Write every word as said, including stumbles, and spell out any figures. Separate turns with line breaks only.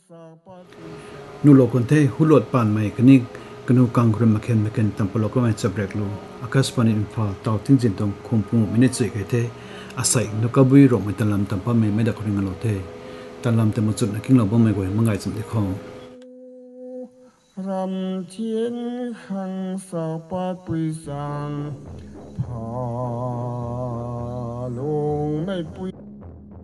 นูโลคนเทหุลดปานไม่คณิกกนูกังกรมเคนมเคนตัมปลกไม่จับเรกลูอากัสปานินฟ้าตาวทิ้งจินตงคงปุ่มมินิจิกเทอาศัยนุกบุยรงไม่ตันลำตัมปะไม่ไม่ดักริงอโลเทตันลำเต็มจุดนักกิ้งเราบ่ไม่กวยมังไงจุดที่เขา
รำเทียนขังสาวปาปุยสังพาลงไม่ปุย